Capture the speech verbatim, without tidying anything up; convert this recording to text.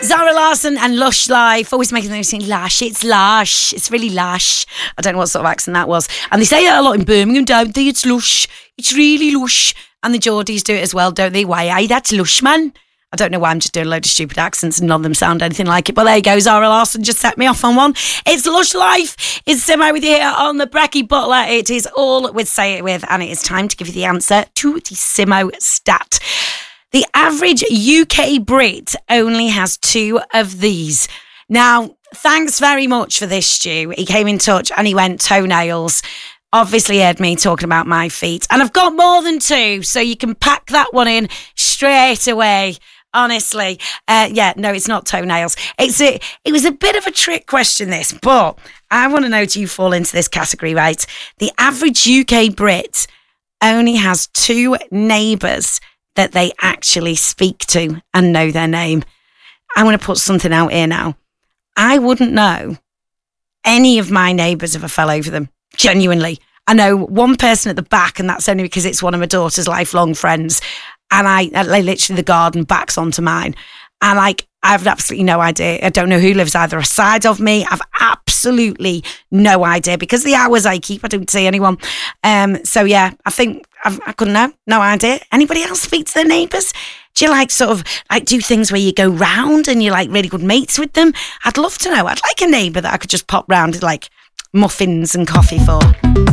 Zara Larsson and Lush Life, always making them sing lush. It's lush. It's really lush. I don't know what sort of accent that was. And they say it a lot in Birmingham, don't they? It's lush. It's really lush. And the Geordies do it as well, don't they? Why, aye, that's lush, man. I don't know why I'm just doing a load of stupid accents and none of them sound anything like it. But there you go, Zara Larsson just set me off on one. It's Lush Life. It's Simo with you here on the Brecky Butler. It is all with Say It With, and it is time to give you the answer to the Simo stat. The average U K Brit only has two of these. Now, thanks very much for this, Stu. He came in touch and he went toenails. Obviously heard me talking about my feet. And I've got more than two, so you can pack that one in straight away. Honestly, uh, yeah, no, it's not toenails. It's a, it was a bit of a trick question, this, but I want to know, do you fall into this category, right? The average U K Brit only has two neighbours that they actually speak to and know their name. I'm going to put something out here now. I wouldn't know any of my neighbours if I fell over them, genuinely. I know one person at the back, and that's only because it's one of my daughter's lifelong friends. And I, I literally, the garden backs onto mine. And like, I have absolutely no idea. I don't know who lives either side of me. I've absolutely no idea because the hours I keep, I don't see anyone. Um, so yeah, I think I've, I couldn't know. No idea. Anybody else speak to their neighbours? Do you like sort of like do things where you go round and you're like really good mates with them? I'd love to know. I'd like a neighbour that I could just pop round with like muffins and coffee for.